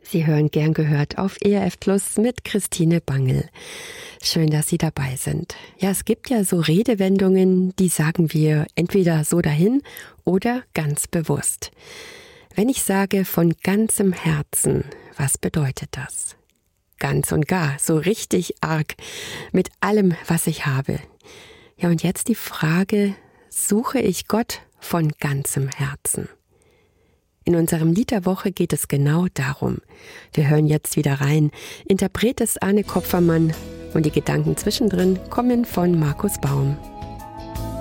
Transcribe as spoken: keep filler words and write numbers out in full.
Sie hören gern gehört auf E R F Plus mit Christine Bangel. Schön, dass Sie dabei sind. Ja, es gibt ja so Redewendungen, die sagen wir entweder so dahin oder ganz bewusst. Wenn ich sage von ganzem Herzen, was bedeutet das? Ganz und gar, so richtig arg, mit allem, was ich habe. Ja, und jetzt die Frage, suche ich Gott von ganzem Herzen? In unserem Lied der Woche geht es genau darum. Wir hören jetzt wieder rein. Interpret ist Arne Kopfermann und die Gedanken zwischendrin kommen von Markus Baum.